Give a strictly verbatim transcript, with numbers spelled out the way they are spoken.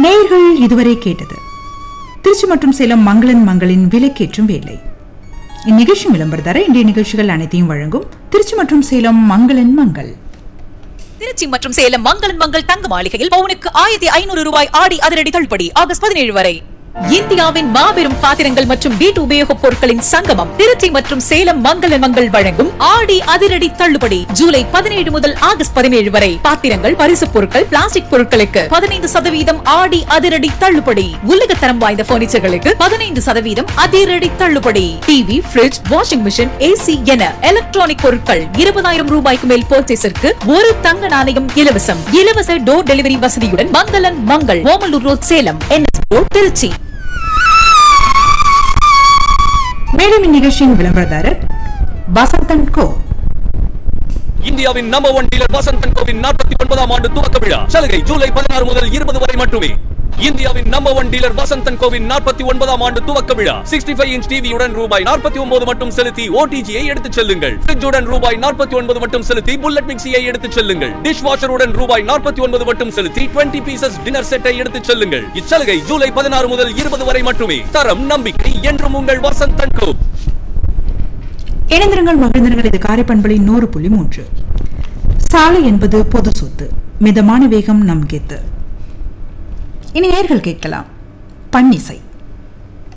நேயர்கள் இதுவரை கேட்டது திருச்சி மற்றும் சேலம் மங்களன் மங்களின் விலைக்கேற்றும் வேலை. இந்நிகழ்ச்சி விளம்பரதார இன்றைய நிகழ்ச்சிகள் அனைத்தையும் வழங்கும் திருச்சி மற்றும் சேலம் மங்களன் மங்கள். திருச்சி மற்றும் சேலம் மங்களன் மங்கள் தங்க மாளிகையில் பவுனுக்கு ஆயிரத்தி ஐநூறு ரூபாய் ஆடி அதிரடி தள்ளுபடி ஆகஸ்ட் பதினேழு வரை. இந்தியாவின் மாபெரும் பாத்திரங்கள் மற்றும் வீட்டு உபயோகப் பொருட்களின் சங்கமம் திருச்சி மற்றும் சேலம் மங்களன் மங்கள் வழங்கும் ஆடி அதிரடி தள்ளுபடி ஜூலை பதினேழு முதல் ஆகஸ்ட் பதினேழு வரை. பாத்திரங்கள், பரிசுப் பொருட்கள், பிளாஸ்டிக் பொருட்களுக்கு பதினைந்து சதவீதம் ஆடி அதிரடி தள்ளுபடி. உலகத்தரம் வாய்ந்த பர்னிச்சர்களுக்கு பதினைந்து சதவீதம் அதிரடி தள்ளுபடி. TV, bridge, washing machine, AC என எலக்ட்ரானிக் பொருட்கள் இருபதாயிரம் ரூபாய்க்கு மேல் பர்ச்சேஸிற்கு ஒரு தங்க நாணயம் இலவசம். இலவச டோர் டெலிவரி வசதியுடன் மங்களன் மங்கள், ஓமலூர் ரோட், சேலம், திருச்சி. மேலும் இந்நிகழ்ச்சியின் விளம்பரதாரர் வசந்தன் கோ. இந்தியாவின் number one dealer Vasanthan CoWIN நாற்பத்தி ஒன்பதாம் ஆண்டு துவக்க விழா சலுகை ஜூலை பதினாறு முதல் இருபது வரை மட்டுமே. இந்தியாவின் number one dealer Vasanthan CoWIN நாற்பத்தி ஒன்பதாம் ஆண்டு துவக்க விழா அறுபத்தி ஐந்து இன்ச் டிவியுடன் ரூபாய் நாற்பத்தி ஒன்பது மட்டும் செலுத்தி ஓடிஜியை எடுத்துச் செல்லுங்கள். ஃப்ரிட்ஜுடன் ரூபாய் நாற்பத்தி ஒன்பது மட்டும் செலுத்தி புல்லட் மிக்சியை எடுத்துச் செல்லுங்கள். டிஷ் வாஷருடன் ரூபாய் நாற்பத்தி ஒன்பது மட்டும் செலுத்தி இருபது பீசஸ் டின்னர் செட்டை எடுத்துச் செல்லுங்கள். இச்சலுகை ஜூலை பதினாறு முதல் இருபது வரை மட்டுமே. தரம், நம்பிக்கை என்றும் உங்கள் வசந்தன் கோ. இணைந்திருங்கள், மகிழ்ந்திருங்கள். இது காரைப்பண்பளி நூறு புள்ளி மூன்று. சாலை என்பது பொது சொத்து, மிதமான வேகம் நம் கெத்து. இனி நேயர்கள் கேட்கலாம் பன்னிசை.